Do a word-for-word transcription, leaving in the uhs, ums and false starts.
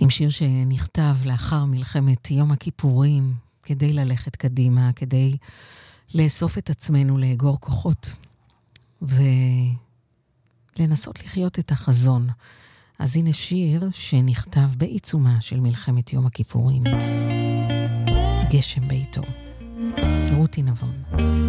עם שיר שנכתב לאחר מלחמת יום הכיפורים, כדי ללכת קדימה, כדי לאסוף את עצמנו, לאגור כוחות, ולנסות לחיות את החזון. אז הנה שיר שנכתב בעיצומה של מלחמת יום הכיפורים. גשם בעיתו. רותי נבון.